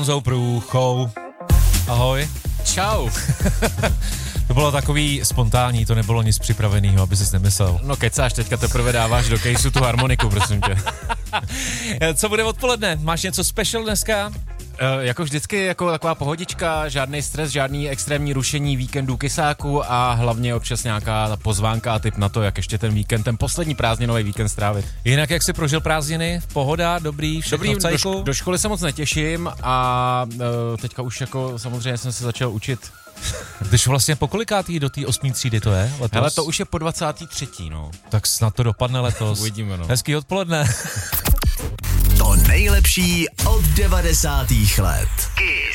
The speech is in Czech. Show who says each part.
Speaker 1: Průchou. Ahoj.
Speaker 2: Čau.
Speaker 1: To bylo takový spontánní, to nebylo nic připraveného, aby jsi nemyslel.
Speaker 2: No kecáš, teďka teprve dáváš do kejsu tu harmoniku, prosím tě.
Speaker 1: Co bude odpoledne? Máš něco special dneska?
Speaker 2: Jako vždycky, jako taková pohodička, žádný stres, žádný extrémní rušení víkendu kysáku a hlavně občas nějaká pozvánka a tip na to, jak ještě ten víkend, ten poslední prázdninový víkend strávit.
Speaker 1: Jinak jak jsi prožil prázdniny? Pohoda, dobrý, všechno v cajku?
Speaker 2: Do školy se moc netěším a teďka už jako samozřejmě jsem se začal učit.
Speaker 1: Jdeš vlastně po kolikátý do té 8. třídy to je letos?
Speaker 2: Hele, to už je po 23. no.
Speaker 1: Tak snad to dopadne letos.
Speaker 2: Uvidíme, no.
Speaker 1: Hezký odpoledne.
Speaker 3: To nejlepší od 90. let.